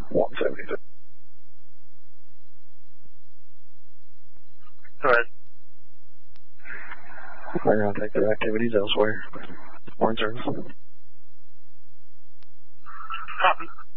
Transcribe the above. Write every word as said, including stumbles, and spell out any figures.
one seventy-two. Go ahead. They're going to take their activities elsewhere. Morning service. Copy.